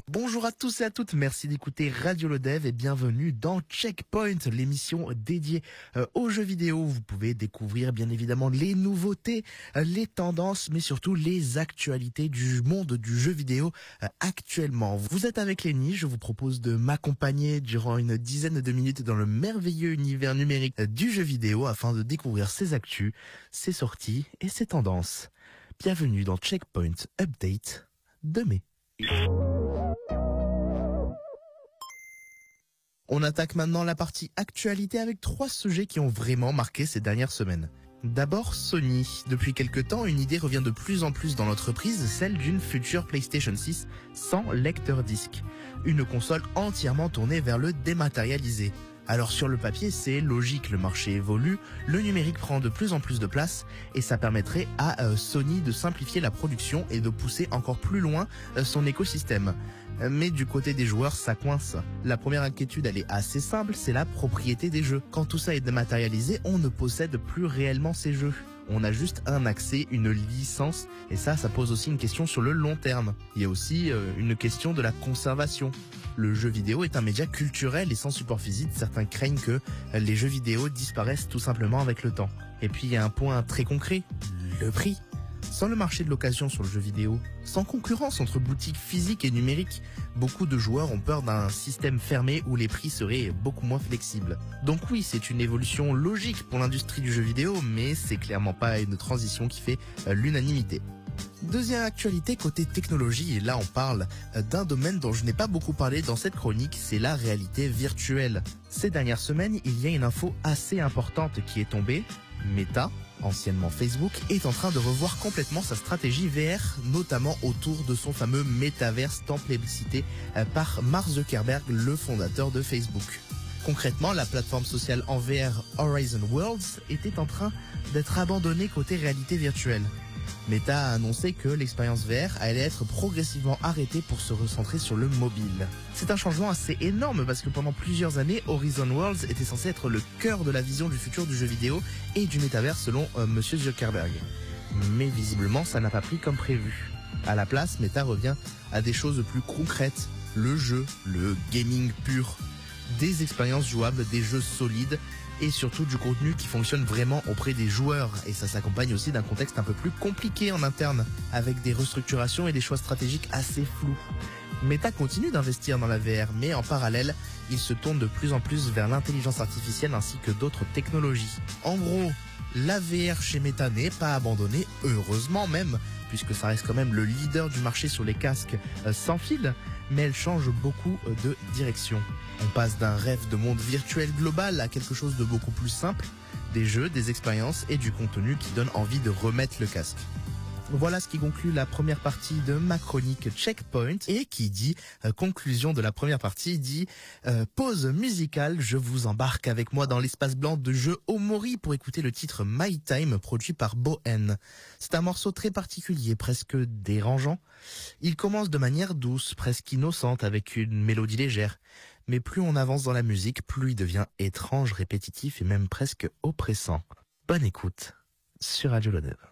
Bonjour à tous et à toutes, merci d'écouter Radio Le Dev et bienvenue dans Checkpoint, l'émission dédiée aux jeux vidéo. Vous pouvez découvrir bien évidemment les nouveautés, les tendances, mais surtout les actualités du monde du jeu vidéo actuellement. Vous êtes avec Lenny, je vous propose de m'accompagner durant une dizaine de minutes dans le merveilleux univers numérique du jeu vidéo afin de découvrir ses actus, ses sorties et ses tendances. Bienvenue dans Checkpoint Update de mai. On attaque maintenant la partie actualité avec 3 sujets qui ont vraiment marqué ces dernières semaines. D'abord, Sony. Depuis quelque temps, une idée revient de plus en plus dans l'entreprise, celle d'une future PlayStation 6 sans lecteur disque. Une console entièrement tournée vers le dématérialisé. Alors sur le papier, c'est logique, le marché évolue, le numérique prend de plus en plus de place et ça permettrait à Sony de simplifier la production et de pousser encore plus loin son écosystème. Mais du côté des joueurs, ça coince. La première inquiétude, elle est assez simple, c'est la propriété des jeux. Quand tout ça est dématérialisé, on ne possède plus réellement ces jeux. On a juste un accès, une licence, et ça pose aussi une question sur le long terme. Il y a aussi une question de la conservation. Le jeu vidéo est un média culturel et sans support physique, certains craignent que les jeux vidéo disparaissent tout simplement avec le temps. Et puis il y a un point très concret, le prix. Sans le marché de l'occasion sur le jeu vidéo, sans concurrence entre boutiques physiques et numériques, beaucoup de joueurs ont peur d'un système fermé où les prix seraient beaucoup moins flexibles. Donc oui, c'est une évolution logique pour l'industrie du jeu vidéo, mais c'est clairement pas une transition qui fait l'unanimité. Deuxième actualité côté technologie, et là on parle d'un domaine dont je n'ai pas beaucoup parlé dans cette chronique, c'est la réalité virtuelle. Ces dernières semaines, il y a une info assez importante qui est tombée. Meta, anciennement Facebook, est en train de revoir complètement sa stratégie VR, notamment autour de son fameux métaverse tant plébiscité par Mark Zuckerberg, le fondateur de Facebook. Concrètement, la plateforme sociale en VR Horizon Worlds était en train d'être abandonnée côté réalité virtuelle. Meta a annoncé que l'expérience VR allait être progressivement arrêtée pour se recentrer sur le mobile. C'est un changement assez énorme parce que pendant plusieurs années, Horizon Worlds était censé être le cœur de la vision du futur du jeu vidéo et du métaverse selon Monsieur Zuckerberg. Mais visiblement, ça n'a pas pris comme prévu. À la place, Meta revient à des choses plus concrètes, le jeu, le gaming pur, des expériences jouables, des jeux solides, et surtout du contenu qui fonctionne vraiment auprès des joueurs. Et ça s'accompagne aussi d'un contexte un peu plus compliqué en interne, avec des restructurations et des choix stratégiques assez flous. Meta continue d'investir dans la VR, mais en parallèle, il se tourne de plus en plus vers l'intelligence artificielle ainsi que d'autres technologies. En gros, la VR chez Meta n'est pas abandonnée, heureusement même, puisque ça reste quand même le leader du marché sur les casques sans fil, mais elle change beaucoup de direction. On passe d'un rêve de monde virtuel global à quelque chose de beaucoup plus simple, des jeux, des expériences et du contenu qui donne envie de remettre le casque. Voilà ce qui conclut la première partie de ma chronique Checkpoint, et qui dit conclusion de la première partie dit pause musicale. Je vous embarque avec moi dans l'espace blanc de jeu Omori pour écouter le titre My Time produit par Bohen. C'est un morceau très particulier, presque dérangeant. Il commence de manière douce, presque innocente, avec une mélodie légère. Mais plus on avance dans la musique, plus il devient étrange, répétitif et même presque oppressant. Bonne écoute sur Radio Le Dev.